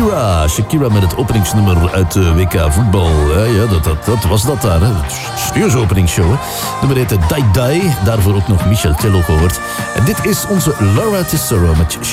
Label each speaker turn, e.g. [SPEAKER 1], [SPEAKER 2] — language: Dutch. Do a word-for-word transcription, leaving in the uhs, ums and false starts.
[SPEAKER 1] Shakira. Shakira met het openingsnummer uit de W K voetbal. Ja, ja dat, dat, dat was dat daar. Hè. Serieuze openingsshow. Hè. Nummer heette Die Die. Daarvoor ook nog Michel Tello gehoord. En dit is onze Laura Tesoro met